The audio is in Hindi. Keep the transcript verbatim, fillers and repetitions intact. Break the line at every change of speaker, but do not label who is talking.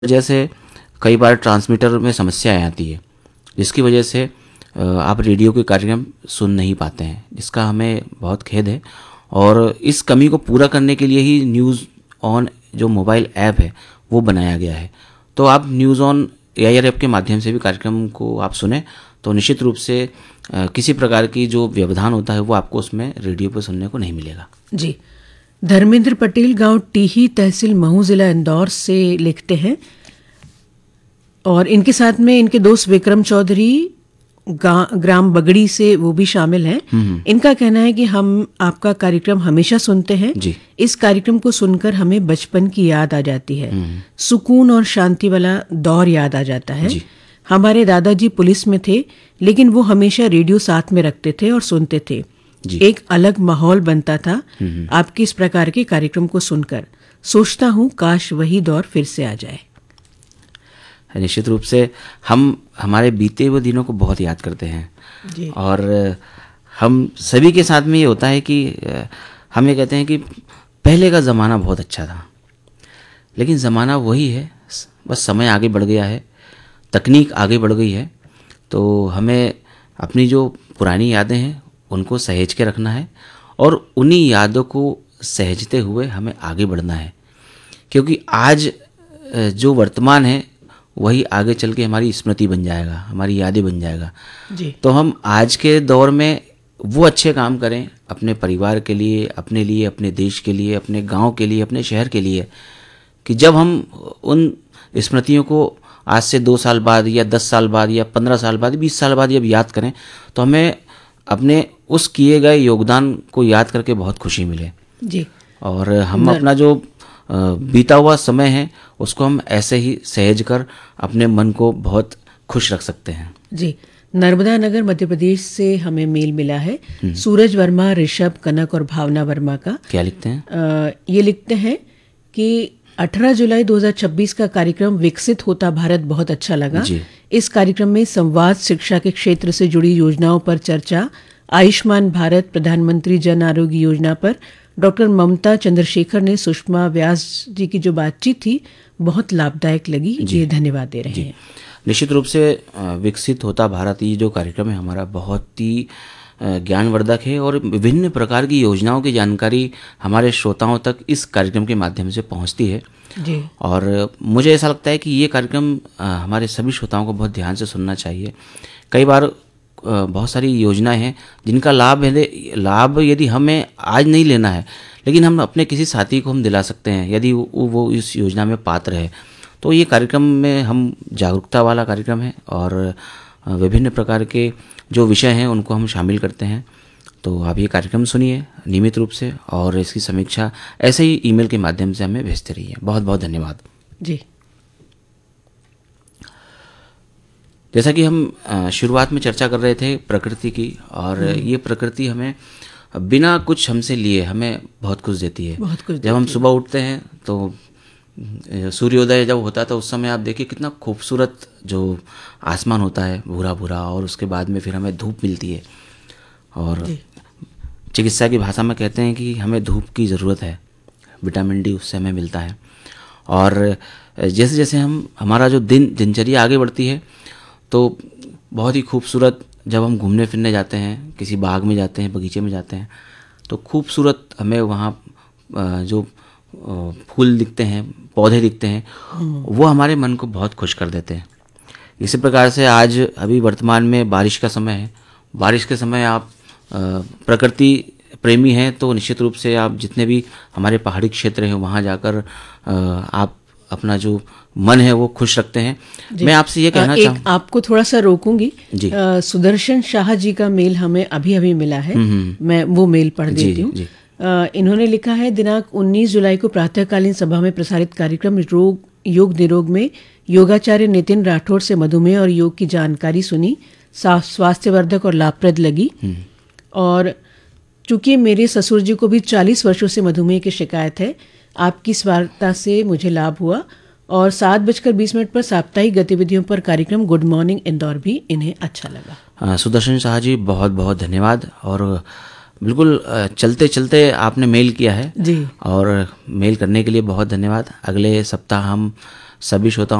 वजह से कई बार ट्रांसमीटर में समस्याएं आती है, जिसकी वजह से अ, आप रेडियो के कार्यक्रम सुन नहीं पाते हैं, जिसका हमें बहुत खेद है। और इस कमी को पूरा करने के लिए ही न्यूज़ ऑन जो मोबाइल ऐप है वो बनाया गया है। तो आप न्यूज़ ऑन एआईआर ऐप के माध्यम से भी कार्यक्रम को आप सुने तो निश्चित रूप से अ, किसी प्रकार की जो व्यवधान होता है वो आपको उसमें रेडियो पर सुनने को नहीं मिलेगा।
जी। धर्मेंद्र पटेल गांव टीही, तहसील महू, जिला इंदौर से लिखते हैं और इनके साथ में इनके दोस्त विक्रम चौधरी ग्राम बगड़ी से वो भी शामिल हैं। इनका कहना है कि हम आपका कार्यक्रम हमेशा सुनते हैं।
जी।
इस कार्यक्रम को सुनकर हमें बचपन की याद आ जाती है, सुकून और शांति वाला दौर याद आ जाता है।
जी।
हमारे दादाजी पुलिस में थे, लेकिन वो हमेशा रेडियो साथ में रखते थे और सुनते थे।
जी।
एक अलग माहौल बनता था आपके इस प्रकार के कार्यक्रम को सुनकर। सोचता हूँ काश वही दौर फिर से आ जाए।
निश्चित रूप से हम हमारे बीते हुए दिनों को बहुत याद करते हैं।
जी।
और हम सभी के साथ में ये होता है कि हम ये कहते हैं कि पहले का ज़माना बहुत अच्छा था, लेकिन ज़माना वही है, बस समय आगे बढ़ गया है, तकनीक आगे बढ़ गई है। तो हमें अपनी जो पुरानी यादें हैं उनको सहेज के रखना है और उन्हीं यादों को सहेजते हुए हमें आगे बढ़ना है, क्योंकि आज जो वर्तमान है वही आगे चल के हमारी स्मृति बन जाएगा, हमारी यादें बन जाएगा।
जी।
तो हम आज के दौर में वो अच्छे काम करें अपने परिवार के लिए, अपने लिए, अपने देश के लिए, अपने गांव के लिए, अपने शहर के लिए, कि जब हम उन स्मृतियों को आज से दो साल बाद या दस साल बाद या पंद्रह साल बाद, बीस साल बाद जब याद करें तो हमें अपने उस किए गए योगदान को याद करके बहुत खुशी मिले।
जी।
और हम अपना जो बीता हुआ समय है उसको हम ऐसे ही सहेज कर अपने मन को बहुत खुश रख सकते हैं।
जी। नर्मदा नगर मध्य प्रदेश से हमें मेल मिला है सूरज वर्मा, ऋषभ, कनक और भावना वर्मा का।
क्या लिखते हैं?
आ, ये लिखते हैं कि अठारह जुलाई दो हज़ार छब्बीस का कार्यक्रम विकसित होता भारत बहुत अच्छा लगा।
जी।
इस कार्यक्रम में संवाद, शिक्षा के क्षेत्र से जुड़ी योजनाओं पर चर्चा, आयुष्मान भारत, प्रधानमंत्री जन आरोग्य योजना पर डॉक्टर ममता चंद्रशेखर ने सुषमा व्यास जी की जो बातचीत थी बहुत लाभदायक लगी। ये धन्यवाद दे रहे हैं।
निश्चित रूप से विकसित होता भारत ये जो कार्यक्रम है हमारा बहुत ही ज्ञानवर्धक है और विभिन्न प्रकार की योजनाओं की जानकारी हमारे श्रोताओं तक इस कार्यक्रम के माध्यम से पहुंचती है।
जी।
और मुझे ऐसा लगता है कि ये कार्यक्रम हमारे सभी श्रोताओं को बहुत ध्यान से सुनना चाहिए। कई बार बहुत सारी योजनाएं हैं जिनका लाभ है लाभ यदि हमें आज नहीं लेना है, लेकिन हम अपने किसी साथी को हम दिला सकते हैं यदि वो, वो इस योजना में पात्र है। तो ये कार्यक्रम में हम जागरूकता वाला कार्यक्रम है और विभिन्न प्रकार के जो विषय हैं उनको हम शामिल करते हैं। तो आप ये कार्यक्रम सुनिए नियमित रूप से और इसकी समीक्षा ऐसे ही ईमेल के माध्यम से हमें भेजते रहिए। बहुत बहुत धन्यवाद।
जी।
जैसा कि हम शुरुआत में चर्चा कर रहे थे प्रकृति की, और ये प्रकृति हमें बिना कुछ हमसे लिए हमें बहुत कुछ देती है।
बहुत कुछ
जब हम सुबह उठते हैं तो सूर्योदय जब होता है तो उस समय आप देखिए कितना खूबसूरत जो आसमान होता है, भूरा भूरा, और उसके बाद में फिर हमें धूप मिलती है। और चिकित्सा की भाषा में कहते हैं कि हमें धूप की ज़रूरत है, विटामिन डी उससे हमें मिलता है। और जैसे जैसे हम हमारा जो दिन दिनचर्या आगे बढ़ती है तो बहुत ही खूबसूरत, जब हम घूमने फिरने जाते हैं, किसी बाग में जाते हैं, बगीचे में जाते हैं, तो खूबसूरत हमें वहाँ जो फूल दिखते हैं, पौधे दिखते हैं, वो हमारे मन को बहुत खुश कर देते हैं। इसी प्रकार से आज अभी वर्तमान में बारिश का समय है। बारिश के समय आप प्रकृति प्रेमी हैं तो निश्चित रूप से आप जितने भी हमारे पहाड़ी क्षेत्र हैं वहाँ जाकर आप अपना जो मन है वो खुश रखते हैं। मैं आपसे ये कहना चाहूँ,
आपको थोड़ा सा रोकूंगी।
जी।
आ, सुदर्शन शाह जी का मेल हमें अभी अभी मिला है, मैं वो मेल पढ़ देती हूँ। इन्होंने लिखा है, दिनांक उन्नीस जुलाई को प्रातःकालीन सभा में प्रसारित कार्यक्रम रोग योग निरोग में योगाचार्य नितिन राठौड़ से मधुमेह और योग की जानकारी सुनी, स्वास्थ्यवर्धक और लाभप्रद लगी। और चूंकि मेरे ससुर जी को भी चालीस वर्षों से मधुमेह की शिकायत है, आपकी इस वार्ता से मुझे लाभ हुआ। और सात बजकर बीस मिनट पर साप्ताहिक गतिविधियों पर कार्यक्रम गुड मॉर्निंग इंदौर भी इन्हें अच्छा लगा।
सुदर्शन शाह जी बहुत बहुत धन्यवाद। और बिल्कुल चलते चलते आपने मेल किया है।
जी।
और मेल करने के लिए बहुत धन्यवाद। अगले सप्ताह हम सभी श्रोताओं